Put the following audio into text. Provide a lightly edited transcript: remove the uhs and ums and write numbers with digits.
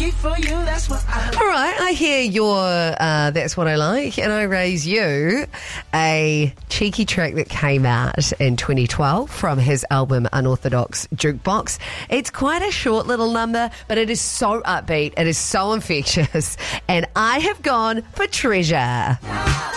cheek for you, that's what I like. All right, I hear your That's What I Like, and I raise you a cheeky track that came out in 2012 from his album Unorthodox Jukebox. It's quite a short little number, but it is so upbeat, it is so infectious, and I have gone for Treasure.